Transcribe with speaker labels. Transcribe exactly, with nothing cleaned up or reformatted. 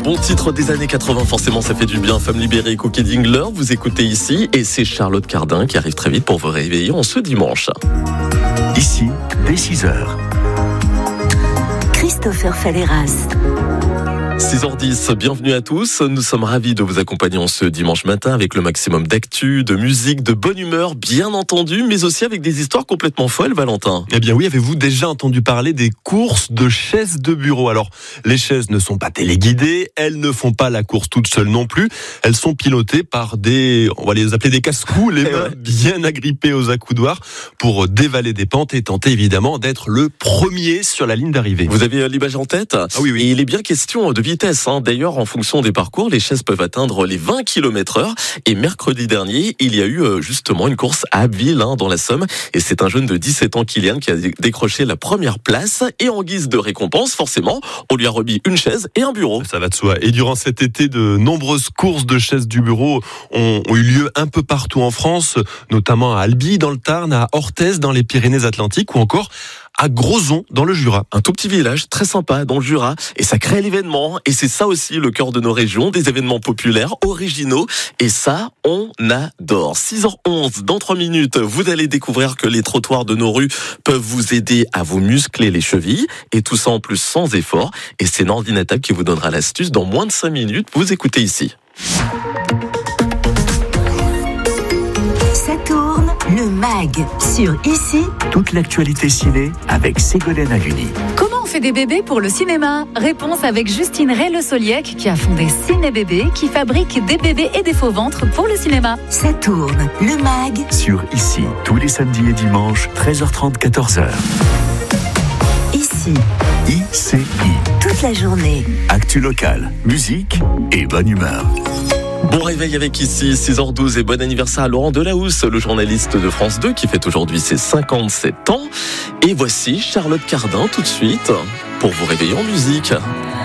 Speaker 1: bon titre des années quatre-vingts, forcément ça fait du bien. Femme libérée, Cookie Dingler, vous écoutez ici et c'est Charlotte Cardin qui arrive très vite pour vous réveiller en ce dimanche.
Speaker 2: Ici, dès six heures.
Speaker 3: Christopher Falleras.
Speaker 1: six heures dix, bienvenue à tous. Nous sommes ravis de vous accompagner en ce dimanche matin avec le maximum d'actu, de musique, de bonne humeur, bien entendu, mais aussi avec des histoires complètement folles, Valentin.
Speaker 4: Eh bien oui, avez-vous déjà entendu parler des courses de chaises de bureau ? Alors, les chaises ne sont pas téléguidées, elles ne font pas la course toutes seules non plus, elles sont pilotées par des, on va les appeler des casse-cous, les mains bien agrippées aux accoudoirs pour dévaler des pentes et tenter évidemment d'être le premier sur la ligne d'arrivée.
Speaker 1: Vous avez l'image en tête ?
Speaker 4: Ah oui, oui.
Speaker 1: Et il est bien question de vitesse. Hein. D'ailleurs, en fonction des parcours, les chaises peuvent atteindre les vingt kilomètres heure. Et mercredi dernier, il y a eu justement une course à Abbeville, hein, dans la Somme. Et c'est un jeune de dix-sept ans, Kylian, qui a décroché la première place. Et en guise de récompense, forcément, on lui a remis une chaise et un bureau.
Speaker 4: Ça va de soi. Et durant cet été, de nombreuses courses de chaises du bureau ont, ont eu lieu un peu partout en France, notamment à Albi, dans le Tarn, à Orthez, dans les Pyrénées-Atlantiques, ou encore à Grozon, dans le Jura.
Speaker 1: Un tout petit village très sympa dans le Jura, et ça crée l'événement, et c'est ça aussi le cœur de nos régions, des événements populaires, originaux, et ça, on adore. six heures onze, dans trois minutes, vous allez découvrir que les trottoirs de nos rues peuvent vous aider à vous muscler les chevilles, et tout ça en plus sans effort, et c'est Nordinata qui vous donnera l'astuce dans moins de cinq minutes, vous écoutez ici.
Speaker 3: Ça tourne, le mag, sur Ici.
Speaker 2: Toute l'actualité ciné avec Ségolène Haluni.
Speaker 5: Comment on fait des bébés pour le cinéma ? Réponse avec Justine Ray-Le Soliec qui a fondé Ciné Bébé, qui fabrique des bébés et des faux ventres pour le cinéma.
Speaker 3: Ça tourne, le mag.
Speaker 2: Sur Ici, tous les samedis et dimanches, treize heures trente, quatorze heures.
Speaker 3: Ici,
Speaker 2: I C I.
Speaker 3: toute la journée.
Speaker 2: Actu locale, musique et bonne humeur.
Speaker 1: Bon réveil avec ici, six heures douze, et bon anniversaire à Laurent Delahousse, le journaliste de France deux qui fête aujourd'hui ses cinquante-sept ans. Et voici Charlotte Cardin tout de suite pour vous réveiller en musique.